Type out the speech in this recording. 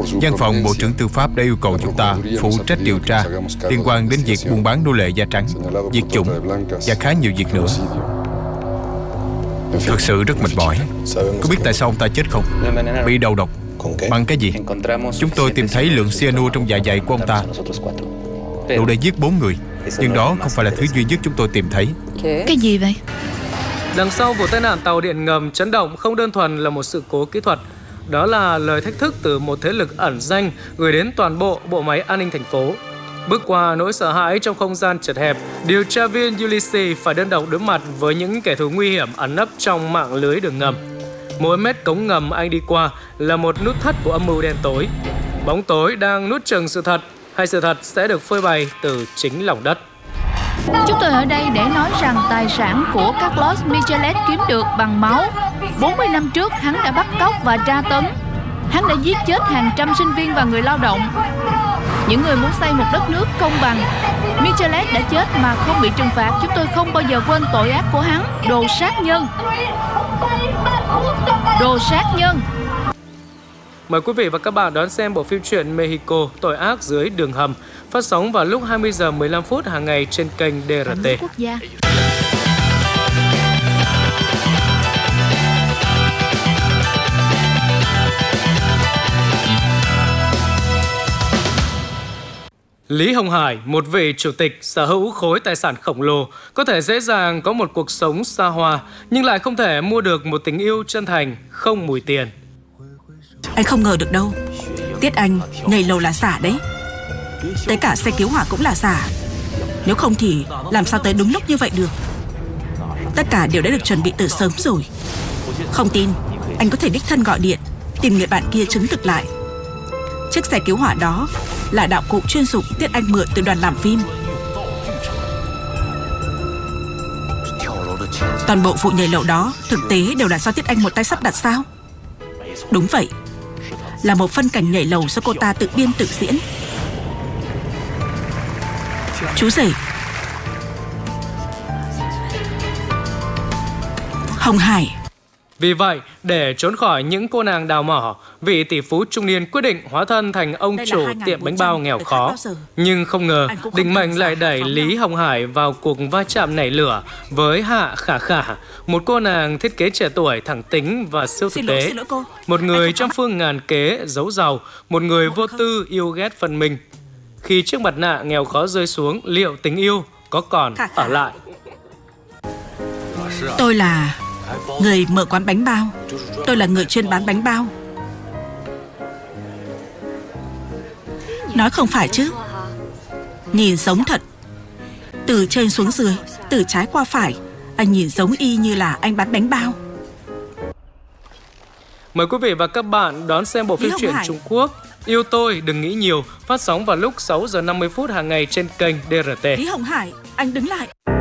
Văn phòng Bộ trưởng Tư pháp đã yêu cầu chúng ta phụ trách điều tra liên quan đến việc buôn bán nô lệ da trắng, diệt chủng và khá nhiều việc nữa. Thật sự rất mệt mỏi. Có biết tại sao ông ta chết không? Bị đầu độc. Bằng cái gì? Chúng tôi tìm thấy lượng cyanua trong dạ dày của ông ta đủ để giết 4 người. Nhưng đó không phải là thứ duy nhất chúng tôi tìm thấy. Cái gì vậy? Đằng sau vụ tai nạn tàu điện ngầm chấn động không đơn thuần là một sự cố kỹ thuật. Đó là lời thách thức từ một thế lực ẩn danh gửi đến toàn bộ bộ máy an ninh thành phố. Bước qua nỗi sợ hãi trong không gian chật hẹp, điều tra viên Ulysses phải đơn độc đối mặt với những kẻ thù nguy hiểm ẩn nấp trong mạng lưới đường ngầm. Mỗi mét cống ngầm anh đi qua là một nút thắt của âm mưu đen tối. Bóng tối đang nuốt chửng sự thật, hay sự thật sẽ được phơi bày từ chính lòng đất. Chúng tôi ở đây để nói rằng tài sản của Carlos Michelet kiếm được bằng máu. 40 năm trước, hắn đã bắt cóc và tra tấn. Hắn đã giết chết hàng trăm sinh viên và người lao động. Những người muốn xây một đất nước công bằng. Michelet đã chết mà không bị trừng phạt. Chúng tôi không bao giờ quên tội ác của hắn. Đồ sát nhân. Đồ sát nhân. Mời quý vị và các bạn đón xem bộ phim truyện Mexico Tội ác dưới đường hầm, phát sóng vào lúc 20 giờ 15 phút hàng ngày trên kênh DRT. Quốc gia. Lý Hồng Hải, một vị chủ tịch sở hữu khối tài sản khổng lồ, có thể dễ dàng có một cuộc sống xa hoa, nhưng lại không thể mua được một tình yêu chân thành, không mùi tiền. Anh không ngờ được đâu. Tiết Anh nhảy lầu là giả đấy. Tới cả xe cứu hỏa cũng là giả. Nếu không thì làm sao tới đúng lúc như vậy được. Tất cả đều đã được chuẩn bị từ sớm rồi. Không tin, anh có thể đích thân gọi điện tìm người bạn kia chứng thực lại. Chiếc xe cứu hỏa đó là đạo cụ chuyên dụng Tiết Anh mượn từ đoàn làm phim. Toàn bộ vụ nhảy lầu đó thực tế đều là do Tiết Anh một tay sắp đặt sao? Đúng vậy, là một phân cảnh nhảy lầu do cô ta tự biên tự diễn. Chú rể, Hồng Hải. Vì vậy, để trốn khỏi những cô nàng đào mỏ, vị tỷ phú trung niên quyết định hóa thân thành ông chủ tiệm bánh bao nghèo khó. Nhưng không ngờ, định mệnh lại đẩy Lý Hồng Hải vào cuộc va chạm nảy lửa với Hạ Khả Khả, một cô nàng thiết kế trẻ tuổi, thẳng tính và siêu thực tế. Một người trăm phương ngàn kế, giấu giàu, một người vô tư, yêu ghét phân minh. Khi chiếc mặt nạ nghèo khó rơi xuống, liệu tình yêu có còn ở lại? Tôi là người mở quán bánh bao. Tôi là người chuyên bán bánh bao. Nói không phải chứ. Nhìn giống thật. Từ trên xuống dưới, từ trái qua phải, anh nhìn giống y như là anh bán bánh bao. Mời quý vị và các bạn đón xem bộ phim truyện Trung Quốc Yêu Tôi Đừng Nghĩ Nhiều, phát sóng vào lúc 6 giờ 50 phút hàng ngày trên kênh DRT. Lý Hồng Hải, anh đứng lại.